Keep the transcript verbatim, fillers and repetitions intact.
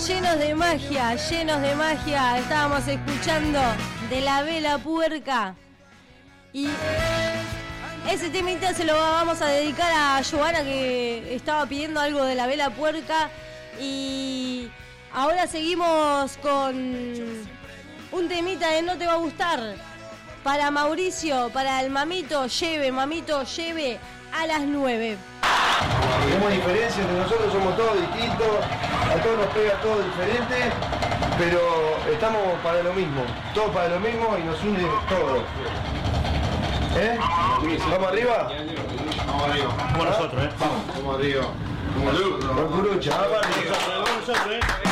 llenos de magia, llenos de magia. Estábamos escuchando de La Vela Puerca. Y ese temita se lo vamos a dedicar a Giovanna, que estaba pidiendo algo de La Vela Puerca. Y ahora seguimos con un temita de No Te Va a Gustar. Para Mauricio, para el mamito, lleve, mamito, lleve a las nueve. Tenemos diferencias entre nosotros, somos todos distintos, a todos nos pega todo diferente, pero estamos para lo mismo, todos para lo mismo y nos une todo. ¿Eh? ¿Vamos arriba? Vamos arriba. Como nosotros, ¿eh? Vamos, vamos arriba. Como nosotros. Con Curucha, vamos arriba. Como nosotros, ¿eh?